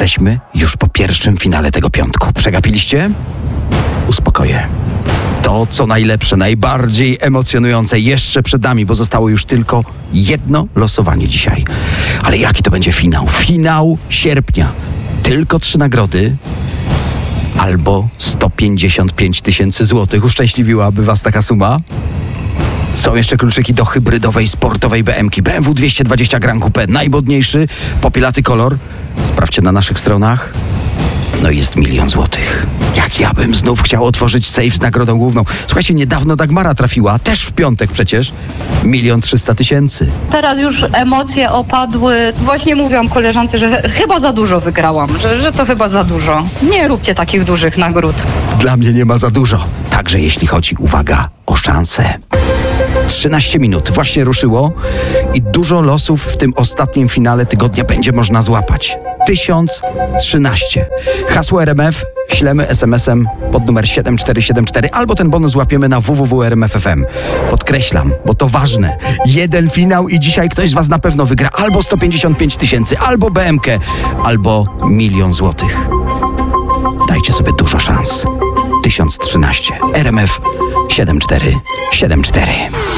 Jesteśmy już po pierwszym finale tego piątku. Przegapiliście? Uspokoję. To, co najlepsze, najbardziej emocjonujące jeszcze przed nami, bo zostało już tylko jedno losowanie dzisiaj. Ale jaki to będzie finał? Finał sierpnia. Tylko 3 nagrody albo 155 000 złotych. Uszczęśliwiłaby was taka suma? Są jeszcze kluczyki do hybrydowej, sportowej BM-ki. BMW 220 Gran Coupe. Najmodniejszy, popielaty kolor. Sprawdźcie na naszych stronach. No i jest 1 000 000 złotych. Jak ja bym znów chciał otworzyć sejf z nagrodą główną. Słuchajcie, niedawno Dagmara trafiła, też w piątek przecież, 1 300 000. Teraz już emocje opadły. Właśnie mówiłam koleżance, że chyba za dużo wygrałam, że to chyba za dużo. Nie róbcie takich dużych nagród. Dla mnie nie ma za dużo. Także jeśli chodzi, uwaga, o szansę. 13 minut właśnie ruszyło i dużo losów w tym ostatnim finale tygodnia będzie można złapać. 1013. Hasło RMF ślemy SMS-em pod numer 7474 albo ten bonus łapiemy na www.rmf.fm. Podkreślam, bo to ważne. Jeden finał i dzisiaj ktoś z was na pewno wygra albo 155 000, albo BM-kę, albo 1 000 000 złotych. Dajcie sobie dużo szans. 1013. RMF 7474.